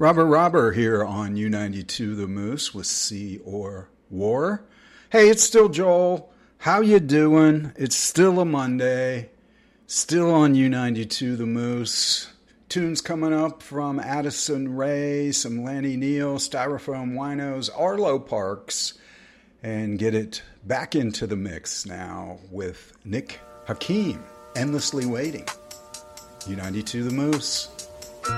Robber here on U92 The Moose with Sea or War. Hey, it's still Joel. How you doing? It's still a Monday. Still on U92 The Moose. Tunes coming up from Addison Rae, some Lanny Neal, Styrofoam Winos, Arlo Parks, and get it back into the mix now with Nick Hakim, Endlessly Waiting. U92 The Moose.